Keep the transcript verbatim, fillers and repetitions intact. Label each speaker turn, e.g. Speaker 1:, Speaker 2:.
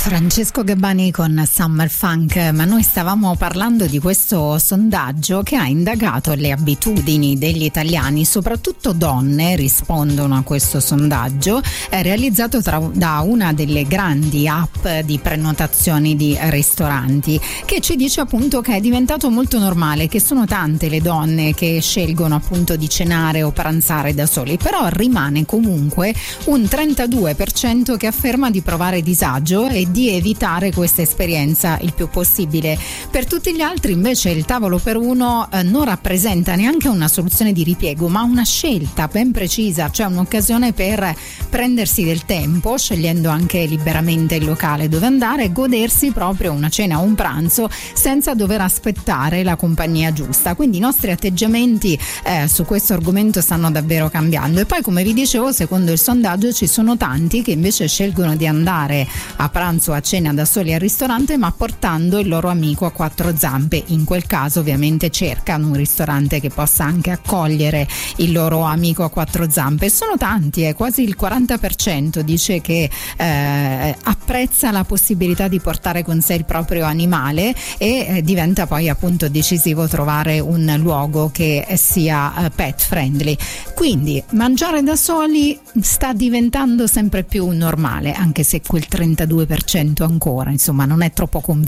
Speaker 1: Francesco Gabbani con Summer Funk, ma noi stavamo parlando di questo sondaggio che ha indagato le abitudini degli italiani, soprattutto donne rispondono a questo sondaggio, è realizzato tra, da una delle grandi app di prenotazioni di ristoranti, che ci dice appunto che è diventato molto normale, che sono tante le donne che scelgono appunto di cenare o pranzare da soli, però rimane comunque un trentadue per cento che afferma di provare disagio e di evitare questa esperienza il più possibile. Per tutti gli altri invece il tavolo per uno eh, non rappresenta neanche una soluzione di ripiego, ma una scelta ben precisa, cioè un'occasione per prendersi del tempo, scegliendo anche liberamente il locale dove andare e godersi proprio una cena o un pranzo senza dover aspettare la compagnia giusta. Quindi i nostri atteggiamenti eh, su questo argomento stanno davvero cambiando. E poi, come vi dicevo, secondo il sondaggio ci sono tanti che invece scelgono di andare a pranzo a cena da soli al ristorante, ma portando il loro amico a quattro zampe. In quel caso ovviamente cercano un ristorante che possa anche accogliere il loro amico a quattro zampe. Sono tanti, è eh, quasi il quaranta per cento dice che eh, apprezza la possibilità di portare con sé il proprio animale e eh, diventa poi appunto decisivo trovare un luogo che sia eh, pet friendly. Quindi mangiare da soli sta diventando sempre più normale, anche se quel trentadue per cento ancora insomma non è troppo convinto.